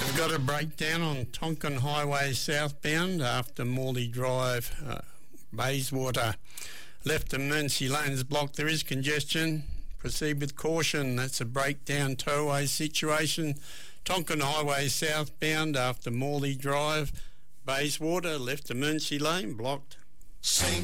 We've got a breakdown on Tonkin Highway southbound after Morley Drive, Bayswater. Left emergency lanes blocked. There is congestion. Proceed with caution. That's a breakdown towaway situation. Tonkin Highway southbound after Morley Drive, Bayswater. Left emergency lane blocked.